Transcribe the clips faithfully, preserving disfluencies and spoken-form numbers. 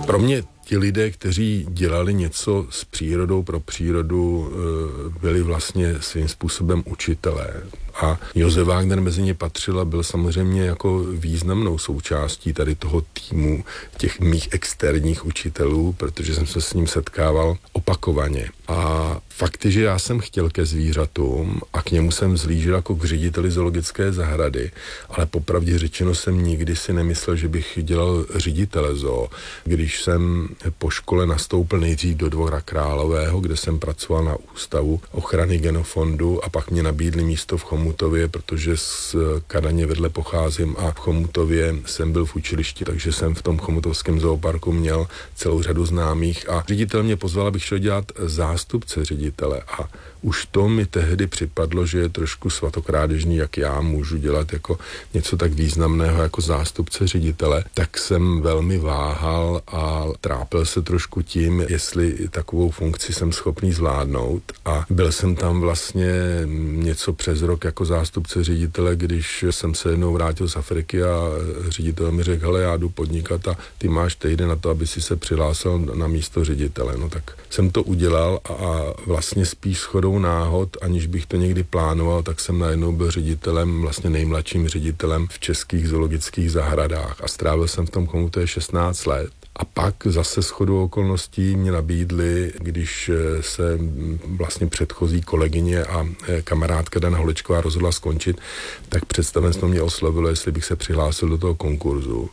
Pro mě ti lidé, kteří dělali něco s přírodou pro přírodu, byli vlastně svým způsobem učitelé. A Josef Wagner mezi ně patřil a byl samozřejmě jako významnou součástí tady toho týmu těch mých externích učitelů, protože jsem se s ním setkával opakovaně. A fakt je, že já jsem chtěl ke zvířatům a k němu jsem zlížil jako k řediteli zoologické zahrady, ale popravdě řečeno jsem nikdy si nemyslel, že bych dělal ředitele zoo. Když jsem po škole nastoupil nejdřív do Dvora Králového, kde jsem pracoval na ústavu ochrany genofondu a pak mě nabídli místo v Chomutově, protože z Kadaně vedle pocházím a v Chomutově jsem byl v učilišti, takže jsem v tom chomutovském zooparku měl celou řadu známých a ředitel mě pozval, abych šel dělat zástupce ředitele a už to mi tehdy připadlo, že je trošku svatokrádežný, jak já můžu dělat jako něco tak významného jako zástupce ředitele, tak jsem velmi váhal a trápil se trošku tím, jestli takovou funkci jsem schopný zvládnout a byl jsem tam vlastně něco přes rok jako zástupce ředitele, když jsem se jednou vrátil z Afriky a ředitel mi řekl, hele, já jdu podnikat a ty máš týden na to, aby si se přihlásil na místo ředitele. No tak jsem to udělal a vlastně spíš shodou náhod, aniž bych to někdy plánoval, tak jsem najednou byl ředitelem, vlastně nejmladším ředitelem v českých zoologických zahradách a strávil jsem v tom Chomutově šestnáct let. A pak zase shodou okolností mě nabídli, když se vlastně předchozí kolegyně a kamarádka Dana Holečková rozhodla skončit, tak představenstvo mě oslovilo, jestli bych se přihlásil do toho konkurzu.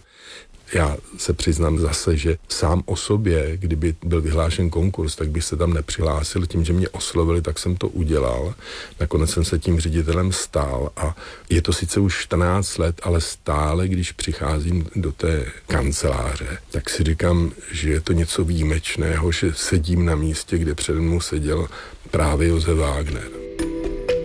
Já se přiznám zase, že sám o sobě, kdyby byl vyhlášen konkurs, tak bych se tam nepřihlásil. Tím, že mě oslovili, tak jsem to udělal. Nakonec jsem se tím ředitelem stál a je to sice už čtrnáct let, ale stále, když přicházím do té kanceláře, tak si říkám, že je to něco výjimečného, že sedím na místě, kde přede mnou seděl právě Josef Wagner.